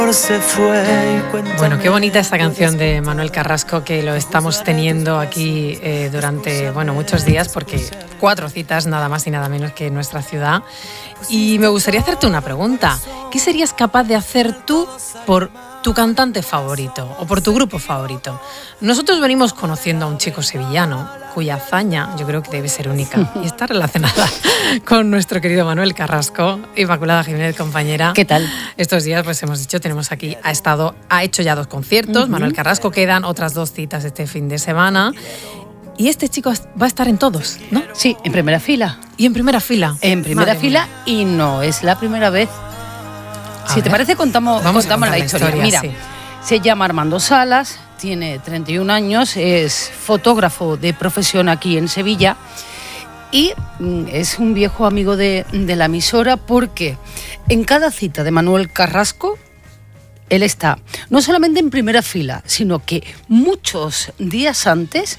Bueno, qué bonita esta canción de Manuel Carrasco, que lo estamos teniendo aquí durante muchos días, porque 4 citas nada más y nada menos que en nuestra ciudad. Y me gustaría hacerte una pregunta. ¿Qué serías capaz de hacer tú por tu cantante favorito o por tu grupo favorito? Nosotros venimos conociendo a un chico sevillano cuya hazaña yo creo que debe ser única y está relacionada con nuestro querido Manuel Carrasco. Inmaculada Jiménez, compañera. ¿Qué tal? Estos días, pues hemos dicho, tenemos aquí, ha hecho ya 2 conciertos, Manuel Carrasco, quedan otras 2 citas este fin de semana. Y este chico va a estar en todos, ¿no? Sí, en primera fila. ¿Y en primera fila? En primera fila, y no es la primera vez. Si te parece, contamos la historia. Mira, sí. Se llama Armando Salas, tiene 31 años, es fotógrafo de profesión aquí en Sevilla y es un viejo amigo de la emisora, porque en cada cita de Manuel Carrasco él está no solamente en primera fila, sino que muchos días antes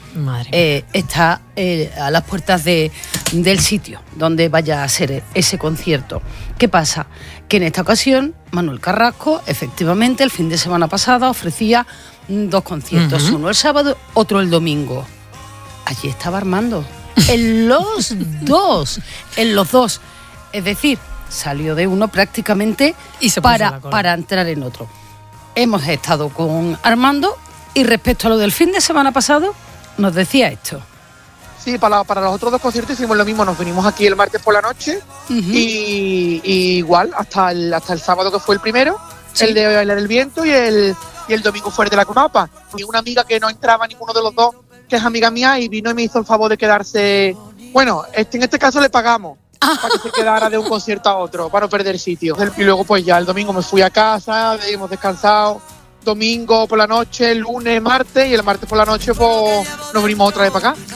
está a las puertas del sitio donde vaya a ser ese concierto. ¿Qué pasa? Que en esta ocasión Manuel Carrasco, efectivamente, el fin de semana pasado ofrecía 2 conciertos, uno el sábado, otro el domingo. Allí estaba Armando, en los dos. Es decir, salió de uno prácticamente y para entrar en otro. Hemos estado con Armando y respecto a lo del fin de semana pasado, nos decía esto. Sí, para los otros 2 conciertos hicimos lo mismo, nos vinimos aquí el martes por la noche y igual hasta el sábado, que fue el primero, sí. El de Bailar el Viento, y el domingo fue el de la Cunapa. Y una amiga que no entraba ninguno de los 2, que es amiga mía, y vino y me hizo el favor de quedarse. Bueno, en este caso le pagamos para que se quedara de un concierto a otro, para no perder sitio. Y luego pues ya el domingo me fui a casa, hemos descansado. Domingo por la noche, lunes, martes, y el martes por la noche pues nos venimos otra vez para acá.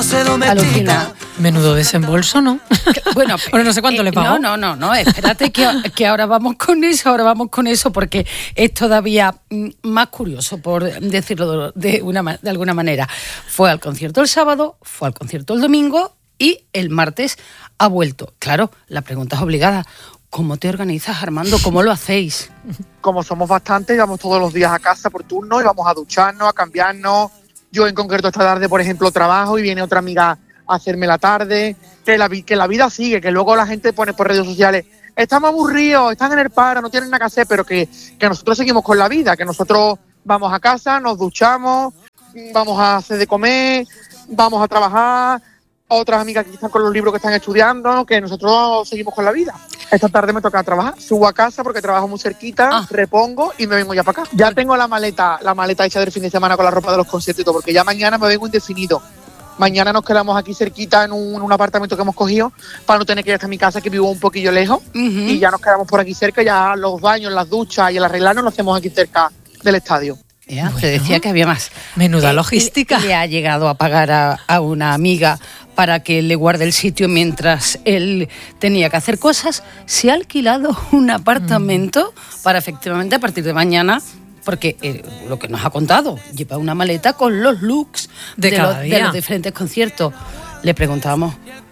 Alucina. Menudo desembolso, ¿no? Bueno, no sé cuánto le pagó. No, espérate que ahora vamos con eso, porque es todavía más curioso, por decirlo de alguna manera. Fue al concierto el sábado, fue al concierto el domingo y el martes ha vuelto. Claro, la pregunta es obligada. ¿Cómo te organizas, Armando? ¿Cómo lo hacéis? Como somos bastantes, vamos todos los días a casa por turno y vamos a ducharnos, a cambiarnos. Yo en concreto esta tarde, por ejemplo, trabajo y viene otra amiga a hacerme la tarde. Que la vida sigue, que luego la gente pone por redes sociales: estamos aburridos, están en el paro, no tienen nada que hacer, pero que nosotros seguimos con la vida, que nosotros vamos a casa, nos duchamos, vamos a hacer de comer, vamos a trabajar. Otras amigas que están con los libros que están estudiando, que nosotros seguimos con la vida. Esta tarde me toca trabajar, subo a casa porque trabajo muy cerquita, repongo y me vengo ya para acá. Ya tengo la maleta hecha del fin de semana con la ropa de los conciertos y todo, porque ya mañana me vengo indefinido. Mañana nos quedamos aquí cerquita en un apartamento que hemos cogido para no tener que ir hasta mi casa, que vivo un poquillo lejos, y ya nos quedamos por aquí cerca. Ya los baños, las duchas y el arreglarnos lo hacemos aquí cerca del estadio. Ya, te decía que había más. Menuda logística. Le ha llegado a pagar a una amiga para que le guarde el sitio mientras él tenía que hacer cosas. Se ha alquilado un apartamento para efectivamente a partir de mañana, porque lo que nos ha contado, lleva una maleta con los looks de los diferentes conciertos. Le preguntábamos,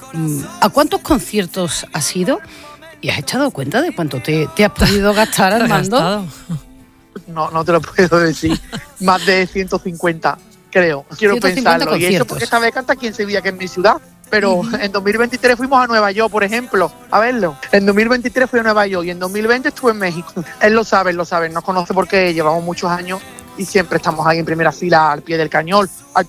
¿a cuántos conciertos has ido? ¿Y has echado cuenta de cuánto te has podido gastar, Armando? No te lo puedo decir. Más de 150, creo. Quiero pensarlo. Y eso porque esta vez canta aquí en Sevilla, que es mi ciudad. Pero en 2023 fuimos a Nueva York, por ejemplo, a verlo. En 2023 fui a Nueva York y en 2020 estuve en México. Él lo sabe, nos conoce porque llevamos muchos años y siempre estamos ahí en primera fila, al pie del cañón.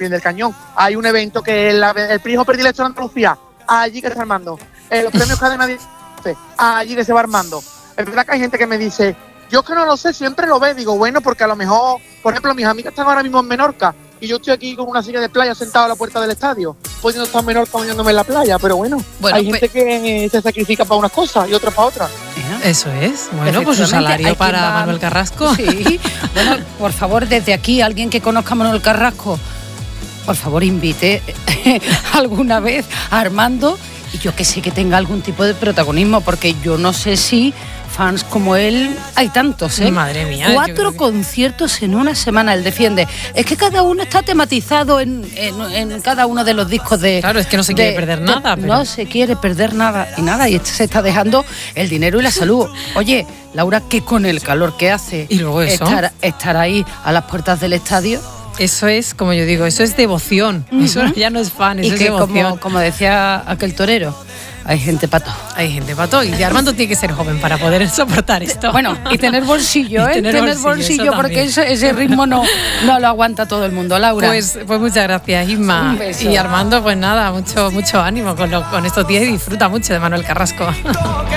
Hay un evento que es el Hijo Predilecto de Andalucía, allí que está Armando. Los premios Cadena de allí que se va Armando. Es verdad que hay gente que me dice: yo que no lo sé, siempre lo ve. Digo, bueno, porque a lo mejor, por ejemplo, mis amigas están ahora mismo en Menorca y yo estoy aquí con una silla de playa sentado a la puerta del estadio, pudiendo estar en Menorca bañándome en la playa, pero bueno hay gente que se sacrifica para unas cosas y otras para otras. Eso es. Bueno, pues un salario para Manuel Carrasco. Sí. Bueno, por favor, desde aquí, alguien que conozca a Manuel Carrasco, por favor, invite alguna vez a Armando, y yo que sé, que tenga algún tipo de protagonismo, porque yo no sé si fans como él hay tantos, ¿eh? Madre mía. 4 conciertos en una semana, él defiende. Es que cada uno está tematizado en cada uno de los discos de... Claro, es que no se quiere perder nada. Pero... No se quiere perder nada y este se está dejando el dinero y la salud. Oye, Laura, que con el calor que hace... Y luego eso... estar ahí a las puertas del estadio... Eso es, como yo digo, eso es devoción. Eso ya no es fan, eso es devoción. Como decía aquel torero, hay gente para todo. Hay gente para todo. Y Armando tiene que ser joven para poder soportar esto. Bueno, y tener bolsillo, ¿eh? Tener bolsillo porque ese ritmo no lo aguanta todo el mundo, Laura. Pues muchas gracias, Isma. Un beso. Y Armando, pues nada, mucho ánimo con estos días y disfruta mucho de Manuel Carrasco.